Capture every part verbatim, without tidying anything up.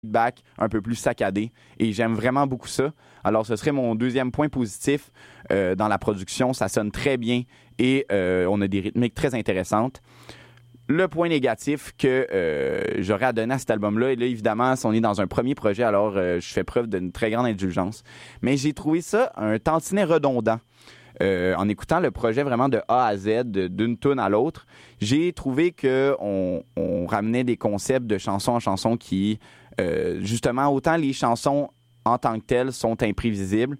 feedback un peu plus saccadé et j'aime vraiment beaucoup ça. Alors, ce serait mon deuxième point positif euh, dans la production. Ça sonne très bien et euh, on a des rythmiques très intéressantes. Le point négatif que euh, j'aurais à donner à cet album-là, et là, évidemment, si on est dans un premier projet, alors euh, je fais preuve d'une très grande indulgence, mais j'ai trouvé ça un tantinet redondant. Euh, en écoutant le projet vraiment de A à Z, de, d'une tune à l'autre, j'ai trouvé qu'on on ramenait des concepts de chanson en chanson qui, euh, justement, autant les chansons en tant que telles sont imprévisibles,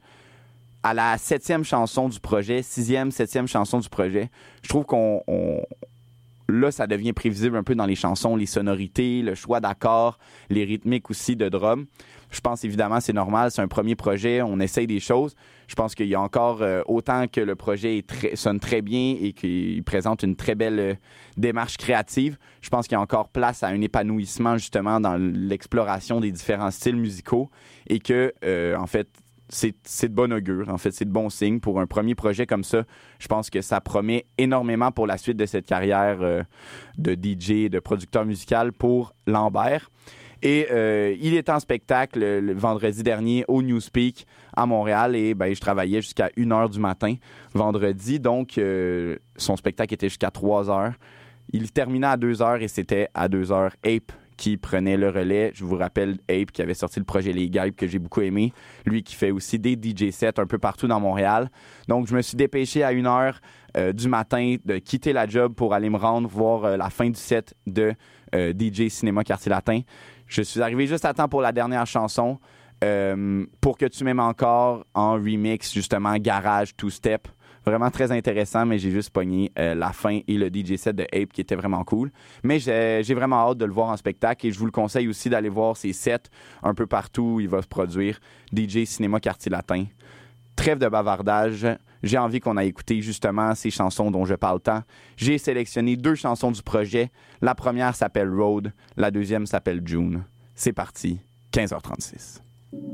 à la septième chanson du projet, sixième, septième chanson du projet, je trouve qu'on... On, là, ça devient prévisible un peu dans les chansons, les sonorités, le choix d'accords, les rythmiques aussi de drum. Je pense évidemment c'est normal, c'est un premier projet, on essaye des choses. Je pense qu'il y a encore, euh, autant que le projet est très, sonne très bien et qu'il présente une très belle euh, démarche créative, je pense qu'il y a encore place à un épanouissement justement dans l'exploration des différents styles musicaux et que, euh, en fait, C'est, c'est de bon augure, en fait, c'est de bon signe pour un premier projet comme ça. Je pense que ça promet énormément pour la suite de cette carrière euh, de D J, de producteur musical pour Lambert. Et euh, il est en spectacle le, le vendredi dernier au Newspeak à Montréal et ben, je travaillais jusqu'à une heure du matin vendredi, donc euh, son spectacle était jusqu'à trois heures. Il terminait à deux heures et c'était à deux heures Ape qui prenait le relais. Je vous rappelle Ape qui avait sorti le projet Les Guides que j'ai beaucoup aimé. Lui qui fait aussi des D J sets un peu partout dans Montréal. Donc, je me suis dépêché à une heure euh, du matin de quitter la job pour aller me rendre voir euh, la fin du set de euh, D J Cinéma Quartier Latin. Je suis arrivé juste à temps pour la dernière chanson. Euh, pour que tu m'aimes encore en remix, justement, garage, two-step. Vraiment très intéressant, mais j'ai juste pogné euh, la fin et le D J set de Ape qui était vraiment cool. Mais j'ai, j'ai vraiment hâte de le voir en spectacle et je vous le conseille aussi d'aller voir ses sets un peu partout où il va se produire. D J Cinéma Quartier Latin. Trêve de bavardage. J'ai envie qu'on aille écouter justement ces chansons dont je parle tant. J'ai sélectionné deux chansons du projet. La première s'appelle Road, la deuxième s'appelle June. C'est parti, quinze heures trente-six.